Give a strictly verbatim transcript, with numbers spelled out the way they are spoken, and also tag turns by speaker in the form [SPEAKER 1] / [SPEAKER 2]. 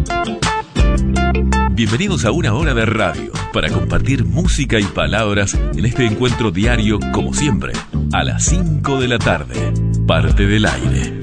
[SPEAKER 1] Bienvenidos a una hora de radio para compartir música y palabras en este encuentro diario, como siempre, a las cinco de la tarde. Parte del aire.